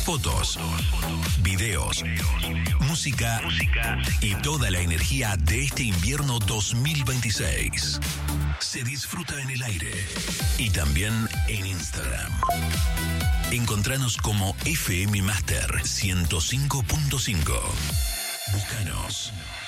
Fotos, videos, música y toda la energía de este invierno 2026. Se disfruta en el aire y también en Instagram. Encontranos como FM Master 105.5. Búscanos.